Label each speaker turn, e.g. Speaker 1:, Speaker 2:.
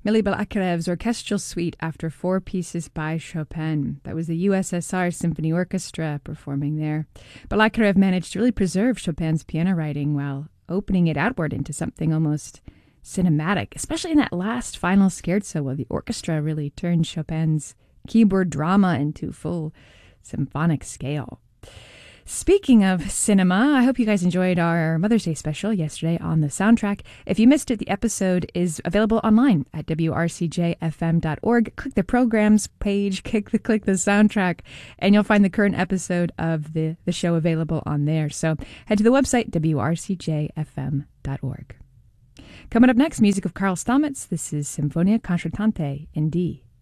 Speaker 1: Mily Balakarev's orchestral suite after 4 pieces by Chopin. That was the USSR Symphony Orchestra performing there. Balakarev managed to really preserve Chopin's piano writing while opening it outward into something almost cinematic, especially in that last final scherzo where the orchestra really turned Chopin's keyboard drama into full symphonic scale. Speaking of cinema, I hope you guys enjoyed our Mother's Day special yesterday on the soundtrack. If you missed it, the episode is available online at wrcjfm.org. Click the programs page, click the soundtrack, and you'll find the current episode of the show available on there. So head to the website, wrcjfm.org. Coming up next, music of Carl Stamitz. This is Symphonia Concertante in D.